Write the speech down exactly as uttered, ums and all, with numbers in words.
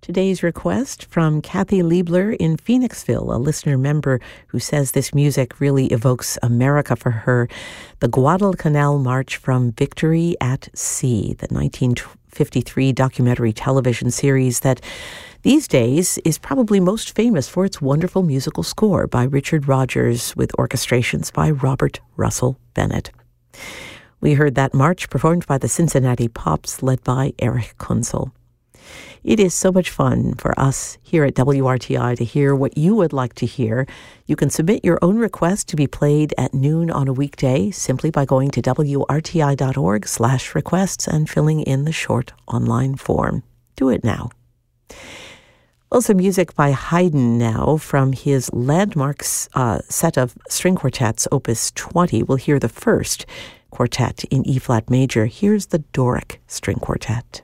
Today's request from Kathy Liebler in Phoenixville, a listener member who says this music really evokes America for her. The Guadalcanal March from Victory at Sea, the nineteen fifty-three documentary television series that these days is probably most famous for its wonderful musical score by Richard Rodgers with orchestrations by Robert Russell Bennett. We heard that march performed by the Cincinnati Pops led by Eric Kunzel. It is so much fun for us here at W R T I to hear what you would like to hear. You can submit your own request to be played at noon on a weekday simply by going to W R T I dot org slash requests and filling in the short online form. Do it now. Also, music by Haydn now from his landmark uh, set of string quartets, Opus twenty. We'll hear the first quartet in E-flat major. Here's the Doric String Quartet.